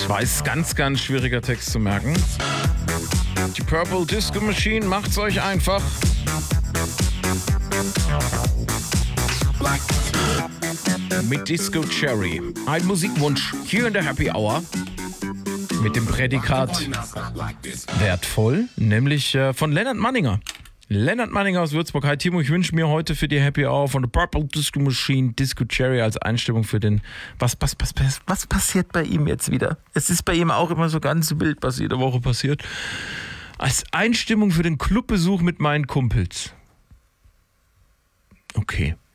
Ich weiß, ganz, ganz schwieriger Text zu merken. Die Purple Disco Machine macht's euch einfach. Mit Disco Cherry. Ein Musikwunsch hier in der Happy Hour. Mit dem Prädikat wertvoll, nämlich von Lennart Manninger. Lennart Manninger aus Würzburg. Hi Timo, ich wünsche mir heute für die Happy Hour von The Purple Disco Machine Disco Cherry als Einstimmung für den... Was passiert bei ihm jetzt wieder? Es ist bei ihm auch immer so ganz wild, was jede Woche passiert. Als Einstimmung für den Clubbesuch mit meinen Kumpels. Okay.